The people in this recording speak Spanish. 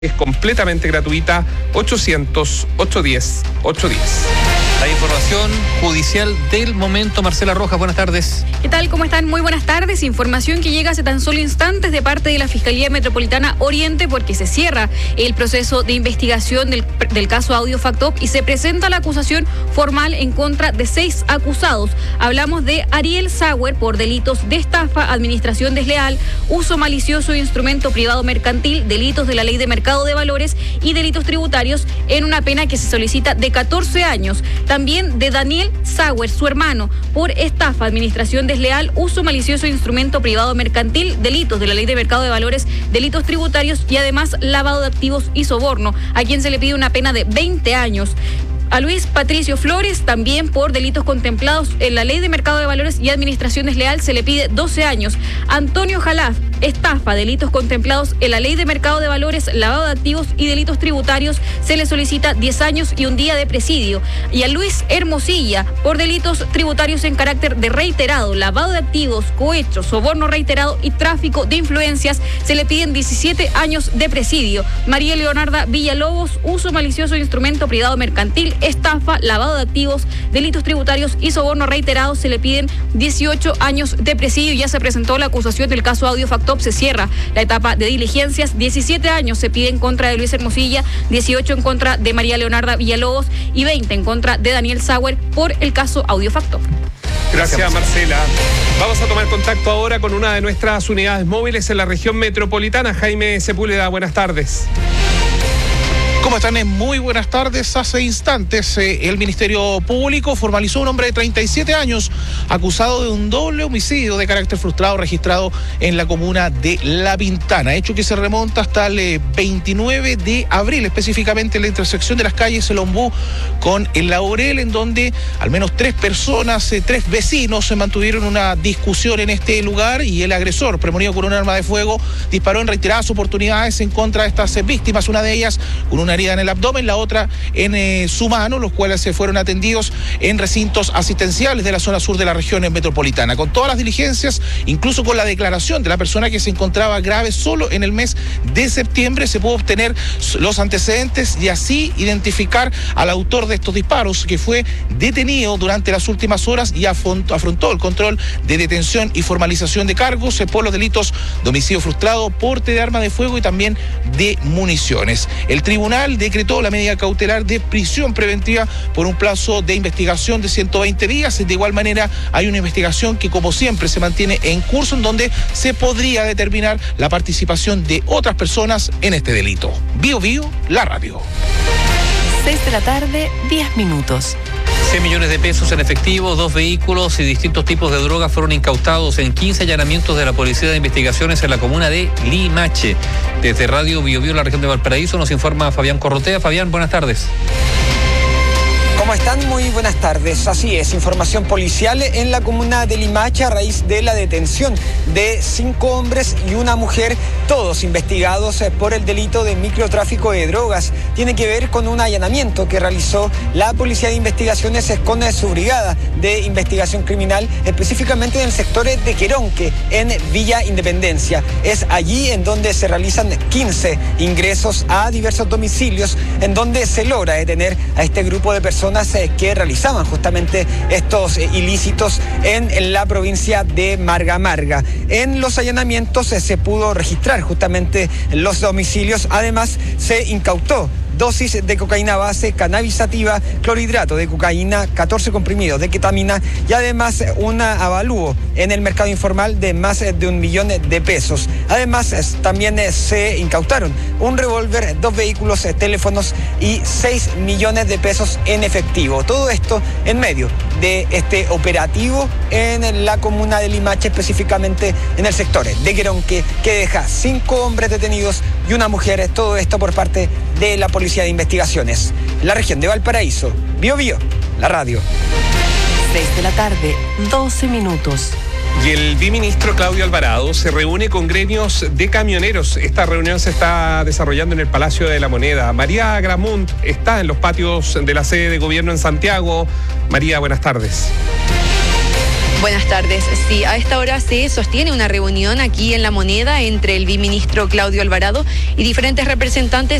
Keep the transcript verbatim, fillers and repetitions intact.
Es completamente gratuita, ochocientos, ochocientos diez, ochocientos diez. La información judicial del momento, Marcela Rojas, buenas tardes. ¿Qué tal? ¿Cómo están? Muy buenas tardes. Información que llega hace tan solo instantes de parte de la Fiscalía Metropolitana Oriente, porque se cierra el proceso de investigación del, del caso Audio Factop y se presenta la acusación formal en contra de seis acusados. Hablamos de Ariel Sauer por delitos de estafa, administración desleal, uso malicioso de instrumento privado mercantil, delitos de la Ley de Mercado de Valores y delitos tributarios, en una pena que se solicita de catorce años. También de Daniel Sauer, su hermano, por estafa, administración desleal, uso malicioso de instrumento privado mercantil, delitos de la Ley de Mercado de Valores, delitos tributarios y además lavado de activos y soborno, a quien se le pide una pena de veinte años. A Luis Patricio Flores, también por delitos contemplados en la Ley de Mercado de Valores y Administración Desleal, se le pide doce años. Antonio Jalaf, estafa, delitos contemplados en la Ley de Mercado de Valores, lavado de activos y delitos tributarios, se le solicita diez años y un día de presidio. Y a Luis Hermosilla, por delitos tributarios en carácter de reiterado, lavado de activos, cohecho, soborno reiterado y tráfico de influencias, se le piden diecisiete años de presidio. María Leonarda Villalobos, uso malicioso de instrumento privado mercantil, estafa, lavado de activos, delitos tributarios y soborno reiterado, se le piden dieciocho años de presidio. Ya se presentó la acusación del caso Audio Factop, se cierra la etapa de diligencias. diecisiete años se pide en contra de Luis Hermosilla, dieciocho en contra de María Leonarda Villalobos y veinte en contra de Daniel Sauer por el caso Audio Factop. Gracias, Marcela. Vamos a tomar contacto ahora con una de nuestras unidades móviles en la región metropolitana. Jaime Sepúlveda, buenas tardes. ¿Cómo están? Muy buenas tardes. Hace instantes eh, el Ministerio Público formalizó un hombre de treinta y siete años acusado de un doble homicidio de carácter frustrado registrado en la comuna de La Pintana, hecho que se remonta hasta el eh, veintinueve de abril, específicamente en la intersección de las calles El Ombú con El Laurel, en donde al menos tres personas, eh, tres vecinos se mantuvieron una discusión en este lugar y el agresor, premonido con un arma de fuego, disparó en reiteradas oportunidades en contra de estas eh, víctimas, una de ellas con una herida en el abdomen, la otra en eh, su mano, los cuales se fueron atendidos en recintos asistenciales de la zona sur de la región metropolitana. Con todas las diligencias, incluso con la declaración de la persona que se encontraba grave, solo en el mes de septiembre se pudo obtener los antecedentes y así identificar al autor de estos disparos, que fue detenido durante las últimas horas y afrontó el control de detención y formalización de cargos por los delitos de homicidio frustrado, porte de arma de fuego y también de municiones. El tribunal decretó la medida cautelar de prisión preventiva por un plazo de investigación de ciento veinte días. De igual manera, hay una investigación que, como siempre, se mantiene en curso, en donde se podría determinar la participación de otras personas en este delito. Bio Bio, la radio. seis de la tarde, diez minutos. cien millones de pesos en efectivo, dos vehículos y distintos tipos de drogas fueron incautados en quince allanamientos de la Policía de Investigaciones en la comuna de Limache. Desde Radio Bio Bio, la región de Valparaíso, nos informa Fabián Corrotea. Fabián, buenas tardes. ¿Cómo están? Muy buenas tardes. Así es, información policial en la comuna de Limache a raíz de la detención de cinco hombres y una mujer, todos investigados por el delito de microtráfico de drogas. Tiene que ver con un allanamiento que realizó la Policía de Investigaciones con su brigada de investigación criminal, específicamente en el sector de Queronque, en Villa Independencia. Es allí en donde se realizan quince ingresos a diversos domicilios, en donde se logra detener a este grupo de personas que realizaban justamente estos ilícitos en la provincia de Marga Marga. En los allanamientos se pudo registrar justamente los domicilios. Además, se incautó dosis de cocaína base, cannabis sativa, clorhidrato de cocaína, catorce comprimidos de ketamina y además un avalúo en el mercado informal de más de un millón de pesos. Además, también se incautaron un revólver, dos vehículos, teléfonos y seis millones de pesos en efectivo. Todo esto en medio de este operativo en la comuna de Limache, específicamente en el sector de Queronque, que deja cinco hombres detenidos y una mujer. Todo esto por parte de la Policía de Investigaciones. La región de Valparaíso, Bio Bio, la radio. seis de la tarde, doce minutos. Y el biministro Claudio Alvarado se reúne con gremios de camioneros. Esta reunión se está desarrollando en el Palacio de la Moneda. María Gramunt está en los patios de la sede de gobierno en Santiago. María, buenas tardes. Buenas tardes. Sí, a esta hora se sostiene una reunión aquí en La Moneda entre el viceministro Claudio Alvarado y diferentes representantes